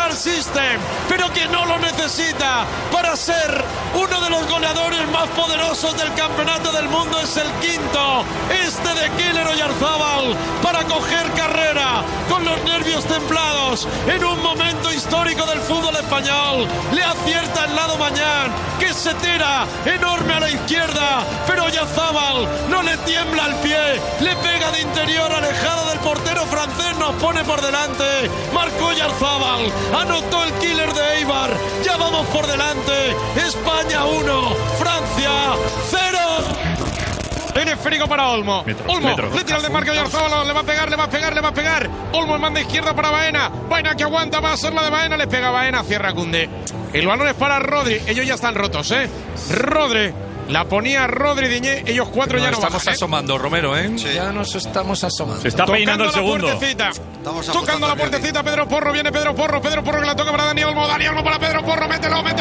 Star System, pero que no lo necesita para ser uno de los goleadores más poderosos del campeonato del mundo. Es el quinto, este de Keylor Oyarzábal, para coger carrera con los nervios templados en un momento histórico del fútbol español. Le acierta el lado Mañán, que se tira enorme a la izquierda, pero Oyarzábal no le tiembla el pie, le pega de interior alejado del portero francés, nos pone por delante. Marcó Oyarzábal, anotó el killer de Eibar, ya vamos por delante. España 1, Francia 0. En esférico para Olmo. Olmo, le tira el desmarque a Oyarzábal, le va a pegar. Olmo en banda izquierda para Baena. Baena que aguanta, va a ser la de Baena, le pega Baena, cierra Koundé. El balón es para Rodri, ellos ya están rotos, Rodri. La ponía Rodri Diñé, ellos cuatro ya no bajan. Estamos asomando, Romero, Sí. Ya nos estamos asomando. Se está peinando el segundo. Tocando la puertecita, Pedro Porro, viene Pedro Porro que la toca para Dani Olmo para Pedro Porro, mételo,